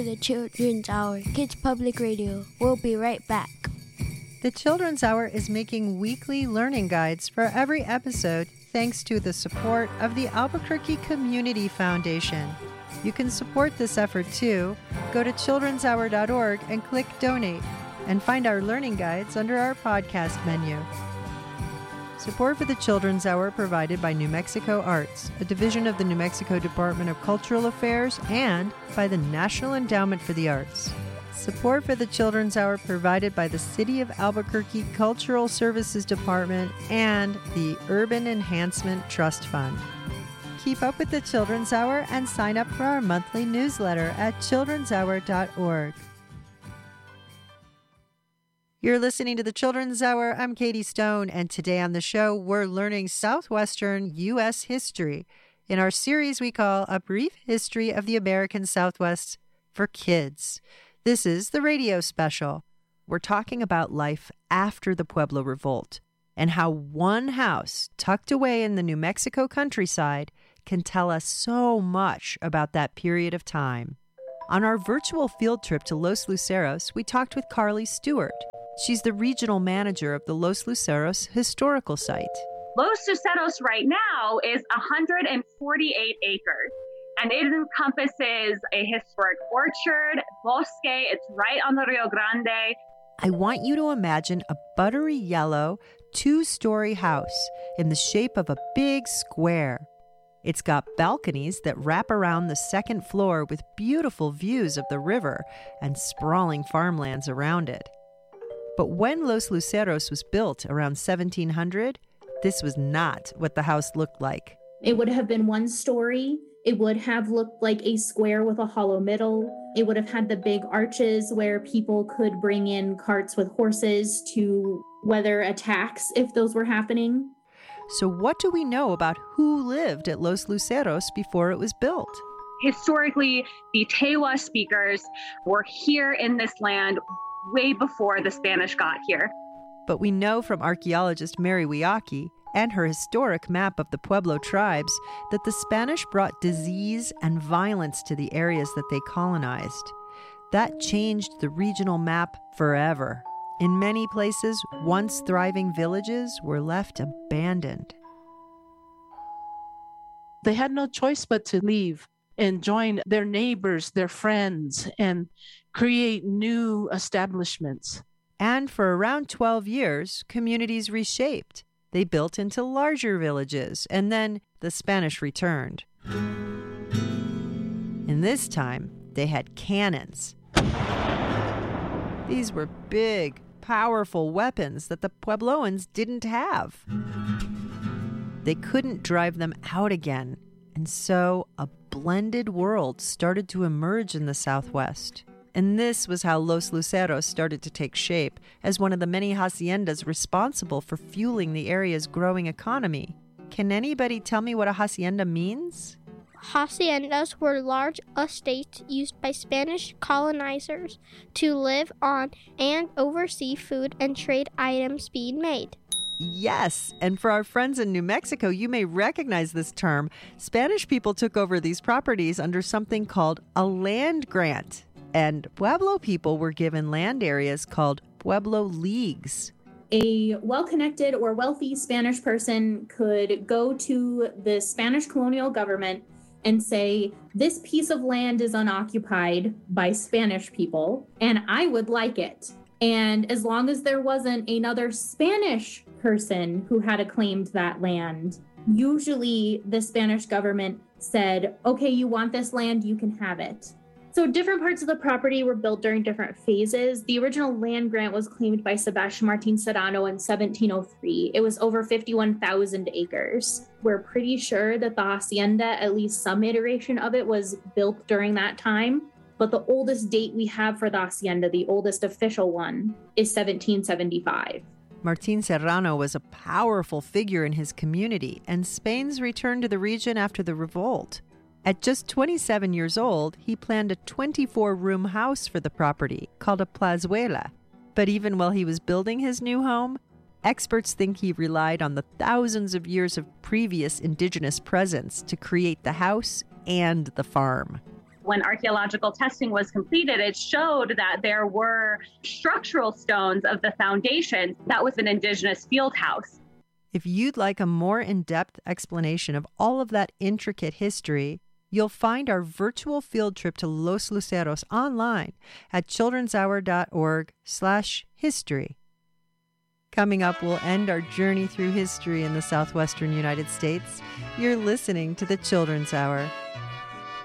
The Children's Hour, Kids Public Radio. We'll be right back. The Children's Hour is making weekly learning guides for every episode thanks to the support of the Albuquerque Community Foundation. You can support this effort too. Go to childrenshour.org and click Donate, and find our learning guides under our podcast menu. Support for the Children's Hour provided by New Mexico Arts, a division of the New Mexico Department of Cultural Affairs, and by the National Endowment for the Arts. Support for the Children's Hour provided by the City of Albuquerque Cultural Services Department and the Urban Enhancement Trust Fund. Keep up with the Children's Hour and sign up for our monthly newsletter at childrenshour.org. You're listening to the Children's Hour. I'm Katie Stone, and today on the show, we're learning Southwestern U.S. history in our series we call A Brief History of the American Southwest for Kids. This is the radio special. We're talking about life after the Pueblo Revolt and how one house tucked away in the New Mexico countryside can tell us so much about that period of time. On our virtual field trip to Los Luceros, we talked with Carly Stewart. She's the regional manager of the Los Luceros Historical Site. Los Luceros right now is 148 acres, and it encompasses a historic orchard, bosque. It's right on the Rio Grande. I want you to imagine a buttery yellow, 2-story house in the shape of a big square. It's got balconies that wrap around the second floor with beautiful views of the river and sprawling farmlands around it. But when Los Luceros was built around 1700, this was not what the house looked like. It would have been 1 story. It would have looked like a square with a hollow middle. It would have had the big arches where people could bring in carts with horses to weather attacks if those were happening. So what do we know about who lived at Los Luceros before it was built? Historically, the Tewa speakers were here in this land way before the Spanish got here. But we know from archaeologist Mary Wiaki and her historic map of the Pueblo tribes that the Spanish brought disease and violence to the areas that they colonized. That changed the regional map forever. In many places, once thriving villages were left abandoned. They had no choice but to leave and join their neighbors, their friends, and create new establishments. And for around 12 years, communities reshaped. They built into larger villages, and then the Spanish returned. And this time, they had cannons. These were big, powerful weapons that the Puebloans didn't have. They couldn't drive them out again, and so a blended world started to emerge in the Southwest. And this was how Los Luceros started to take shape as one of the many haciendas responsible for fueling the area's growing economy. Can anybody tell me what a hacienda means? Haciendas were large estates used by Spanish colonizers to live on and oversee food and trade items being made. Yes, and for our friends in New Mexico, you may recognize this term. Spanish people took over these properties under something called a land grant. And Pueblo people were given land areas called Pueblo Leagues. A well-connected or wealthy Spanish person could go to the Spanish colonial government and say, this piece of land is unoccupied by Spanish people, and I would like it. And as long as there wasn't another Spanish person who had claimed that land, usually the Spanish government said, okay, you want this land, you can have it. So different parts of the property were built during different phases. The original land grant was claimed by Sebastian Martin Serrano in 1703. It was over 51,000 acres. We're pretty sure that the hacienda, at least some iteration of it, was built during that time. But the oldest date we have for the hacienda, the oldest official one, is 1775. Martin Serrano was a powerful figure in his community, and Spain's return to the region after the revolt. At just 27 years old, he planned a 24-room house for the property called a plazuela. But even while he was building his new home, experts think he relied on the thousands of years of previous indigenous presence to create the house and the farm. When archaeological testing was completed, it showed that there were structural stones of the foundation that was an indigenous field house. If you'd like a more in-depth explanation of all of that intricate history, you'll find our virtual field trip to Los Luceros online at childrenshour.org/history. Coming up, we'll end our journey through history in the southwestern United States. You're listening to the Children's Hour.